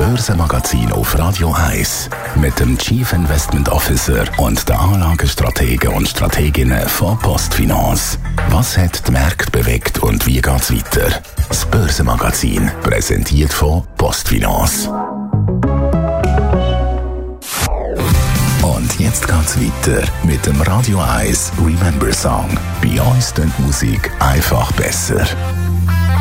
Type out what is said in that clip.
Börsenmagazin auf Radio 1 mit dem Chief Investment Officer und den Anlagestrategen und Strateginnen von Postfinance. Was hat die Märkte bewegt und wie geht's weiter? Das Börsenmagazin, präsentiert von Postfinance. Und jetzt geht's weiter mit dem Radio 1 Remember Song. Bei uns klingt Musik einfach besser.